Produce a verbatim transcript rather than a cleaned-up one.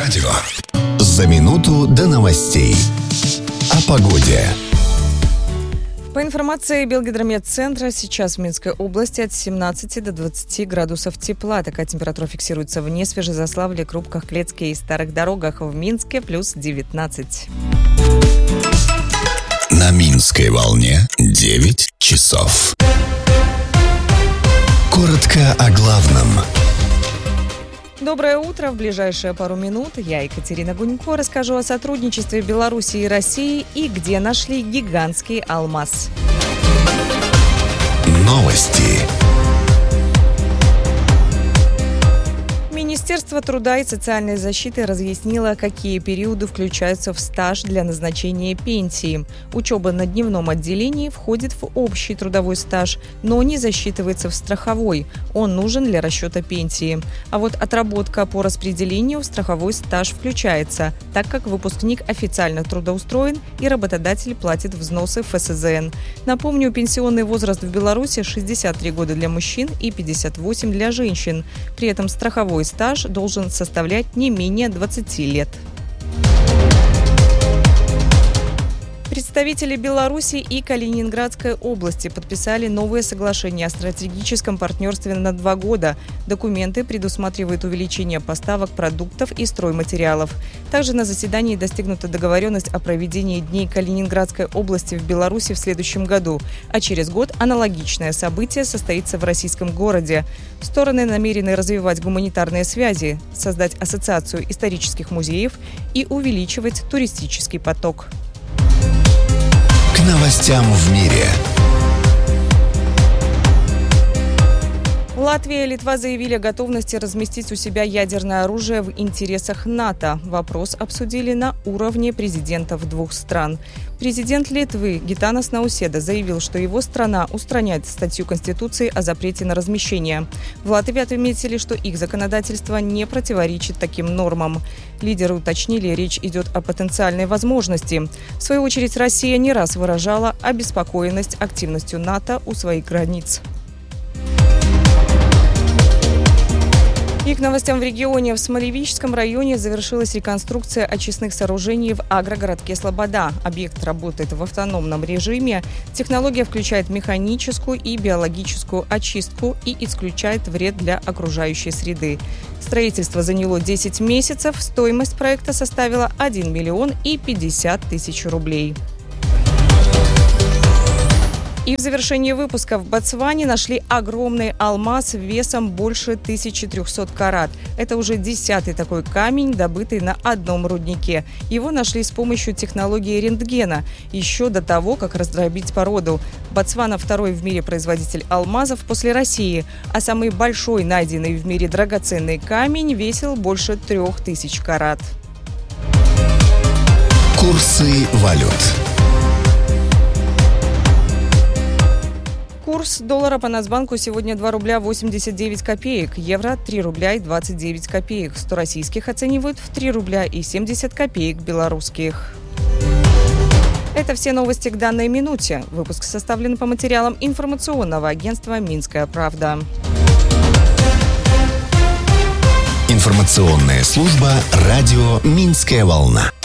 радио. За минуту до новостей. О погоде. По информации Белгидромедцентра, сейчас в Минской области от семнадцати до двадцати градусов тепла. Такая температура фиксируется в Несве, Жазаславле, Крупках, Клецке и Старых Дорогах. В Минске плюс девятнадцать. На Минской волне девять часов. Коротко о главном. Доброе утро. В ближайшие пару минут я, Екатерина Гунько, расскажу о сотрудничестве Беларуси и России и где нашли гигантский алмаз. Новости. Министерство труда и социальной защиты разъяснило, какие периоды включаются в стаж для назначения пенсии. Учеба на дневном отделении входит в общий трудовой стаж, но не засчитывается в страховой. Он нужен для расчета пенсии. А вот отработка по распределению в страховой стаж включается, так как выпускник официально трудоустроен и работодатель платит взносы в эф эс зэ эн. Напомню, пенсионный возраст в Беларуси шестьдесят три года для мужчин и пятьдесят восемь для женщин. При этом страховой стаж должен составлять не менее двадцати лет. Представители Беларуси и Калининградской области подписали новое соглашение о стратегическом партнерстве на два года. Документы предусматривают увеличение поставок продуктов и стройматериалов. Также на заседании достигнута договоренность о проведении Дней Калининградской области в Беларуси в следующем году, а через год аналогичное событие состоится в российском городе. Стороны намерены развивать гуманитарные связи, создать ассоциацию исторических музеев и увеличивать туристический поток. К новостям в мире. Латвия и Литва заявили о готовности разместить у себя ядерное оружие в интересах НАТО. Вопрос обсудили на уровне президентов двух стран. Президент Литвы Гитанас Науседа заявил, что его страна устраняет статью Конституции о запрете на размещение. В Латвии отметили, что их законодательство не противоречит таким нормам. Лидеры уточнили, речь идет о потенциальной возможности. В свою очередь, Россия не раз выражала обеспокоенность активностью НАТО у своих границ. И к новостям в регионе. В Смолевичском районе завершилась реконструкция очистных сооружений в агрогородке Слобода. Объект работает в автономном режиме. Технология включает механическую и биологическую очистку и исключает вред для окружающей среды. Строительство заняло десять месяцев. Стоимость проекта составила один миллион и пятьдесят тысяч рублей. И в завершении выпуска в Ботсване нашли огромный алмаз весом больше тысячи трехсот карат. Это уже десятый такой камень, добытый на одном руднике. Его нашли с помощью технологии рентгена, еще до того, как раздробить породу. Ботсвана второй в мире производитель алмазов после России, а самый большой найденный в мире драгоценный камень весил больше трех тысяч карат. Курсы валют. Курс доллара по Нацбанку сегодня два рубля восемьдесят девять копеек, евро три рубля и двадцать девять копеек. сто российских оценивают в три рубля и семьдесят копеек белорусских. Это все новости к данной минуте. Выпуск составлен по материалам информационного агентства «Минская правда». Информационная служба радио «Минская волна».